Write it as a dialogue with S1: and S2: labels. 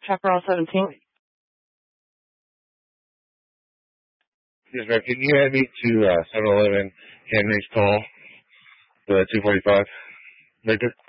S1: Chaparral 17.
S2: Yes, ma'am. Can you add me to 711 Henry's call, the 245 Victor?